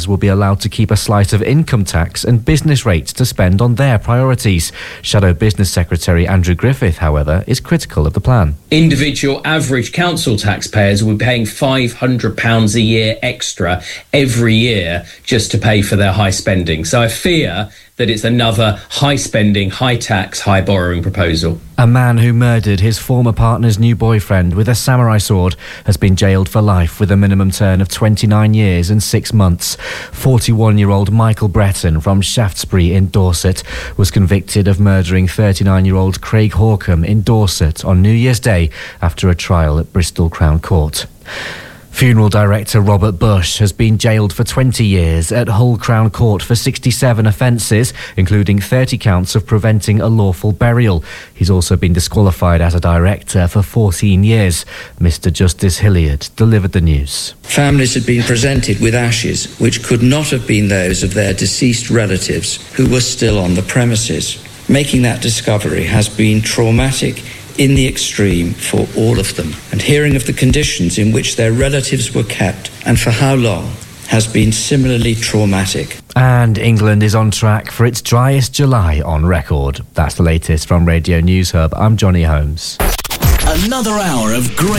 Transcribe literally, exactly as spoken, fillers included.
heirs will be allowed to keep a slice of income tax and business rates to spend on their priorities. Shadow Business Secretary Andrew Griffith, however, is critical of the plan. Individual average council taxpayers will be paying five hundred pounds a year extra every year just to pay for their high spending. So I fear that it's another high spending, high tax, high borrowing proposal. A man who murdered his former partner's new boyfriend with a samurai sword has been jailed for life with a minimum term of twenty-nine years and six months. forty-one-year-old Michael Breton from Shaftesbury in Dorset was convicted of murdering thirty-nine-year-old Craig Hawcombe in Dorset on New Year's Day after a trial at Bristol Crown Court. Funeral director Robert Bush has been jailed for twenty years at Hull Crown Court for sixty-seven offences, including thirty counts of preventing a lawful burial. He's also been disqualified as a director for fourteen years. Mister Justice Hilliard delivered the news. Families had been presented with ashes which could not have been those of their deceased relatives who were still on the premises. Making that discovery has been traumatic in the extreme for all of them, and hearing of the conditions in which their relatives were kept and for how long has been similarly traumatic. And England is on track for its driest July on record. That's the latest from Radio News Hub. I'm Johnny Holmes. Another hour of great